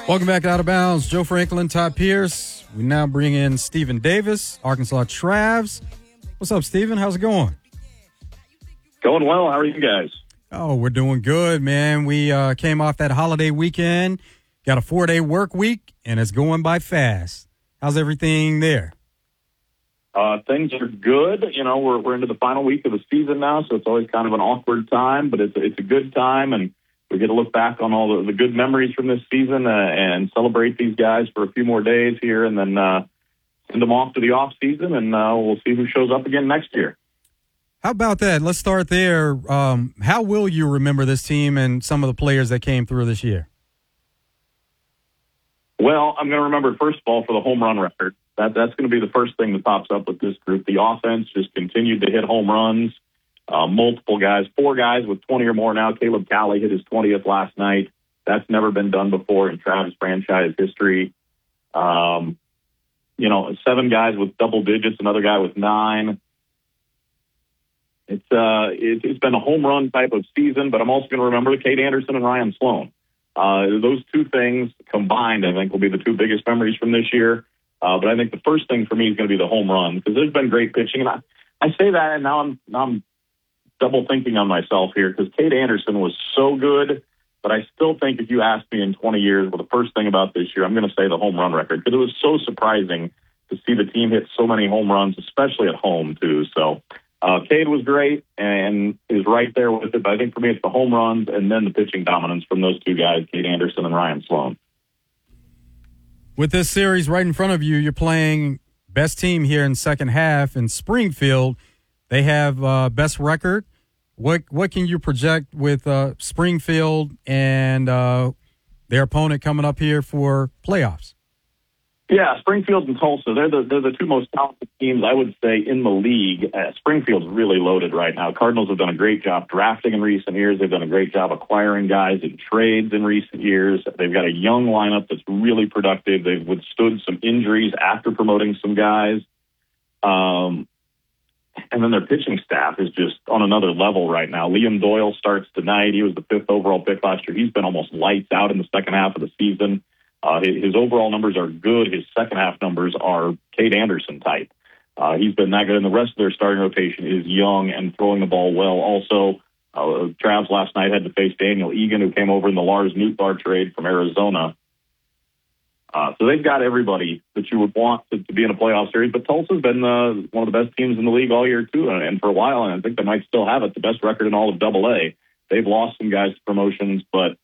Welcome back to Out of Bounds. Joe Franklin, Todd Pierce. We now bring in Stephen Davis, Arkansas Travs. What's up, Stephen? How's it going? Going well. How are you guys? Oh, we're doing good, man. We came off that holiday weekend, got a 4-day work week, and it's going by fast. How's everything there? Things are good. You know, we're into the final week of the season now, so it's always kind of an awkward time, but it's a good time, and we get to look back on all the good memories from this season and celebrate these guys for a few more days here, and then send them off to the off season, and we'll see who shows up again next year. How about that? Let's start there. How will you remember this team and some of the players that came through this year? Well, I'm going to remember, first of all, for the home run record. That's going to be the first thing that pops up with this group. The offense just continued to hit home runs. Multiple guys, 4 guys with 20 or more now. Caleb Cali hit his 20th last night. That's never been done before in Travs franchise history. 7 guys with double digits, another guy with 9. It's been a home run type of season, but I'm also going to remember Cade Anderson and Ryan Sloan. Those two things combined, I think, will be the 2 biggest memories from this year. But I think the first thing for me is going to be the home run, because there's been great pitching. And I say that, and now I'm double thinking on myself here, because Cade Anderson was so good. But I still think if you ask me in 20 years, well, the first thing about this year, I'm going to say the home run record, because it was so surprising to see the team hit so many home runs, especially at home, too. So Cade was great and is right there with it. But I think for me, it's the home runs and then the pitching dominance from those 2 guys, Cade Anderson and Ryan Sloan. With this series right in front of you, you're playing best team here in second half in Springfield. They have best record. What can you project with Springfield and their opponent coming up here for playoffs? Yeah, Springfield and Tulsa, they're the 2 most talented teams, I would say, in the league. Springfield's really loaded right now. Cardinals have done a great job drafting in recent years. They've done a great job acquiring guys in trades in recent years. They've got a young lineup that's really productive. They've withstood some injuries after promoting some guys. And then their pitching staff is just on another level right now. Liam Doyle starts tonight. He was the 5th overall pick last year. He's been almost lights out in the second half of the season. His overall numbers are good. His second half numbers are Cade Anderson type. He's been that good, and the rest of their starting rotation is young and throwing the ball well. Also, Travs last night had to face Daniel Egan, who came over in the Lars Nootbaar trade from Arizona. So they've got everybody that you would want to be in a playoff series. But Tulsa's been one of the best teams in the league all year, too, and for a while, and I think they might still have it, the best record in all of AA. They've lost some guys to promotions, but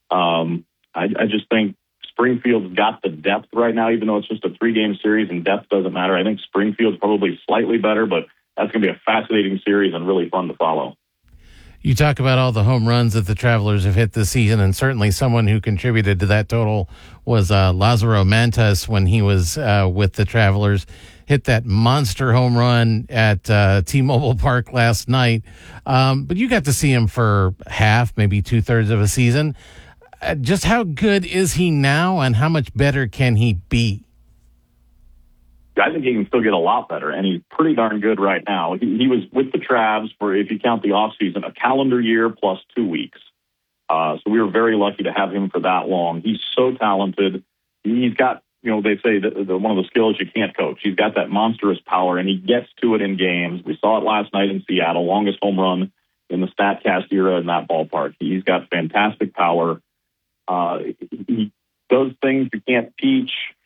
I just think Springfield's got the depth right now, even though it's just a 3-game series and depth doesn't matter. I think Springfield's probably slightly better, but that's going to be a fascinating series and really fun to follow. You talk about all the home runs that the Travelers have hit this season, and certainly someone who contributed to that total was Lazaro Mantas when he was with the Travelers. Hit that monster home run at T-Mobile Park last night. But you got to see him for half, maybe 2/3 of a season. Just how good is he now, and how much better can he be? I think he can still get a lot better, and he's pretty darn good right now. He was with the Travs for, if you count the offseason, a calendar year plus 2 weeks. So we were very lucky to have him for that long. He's so talented. He's got, they say that one of the skills you can't coach. He's got that monstrous power, and he gets to it in games. We saw it last night in Seattle, longest home run in the StatCast era in that ballpark. He's got fantastic power. He does things you can't teach.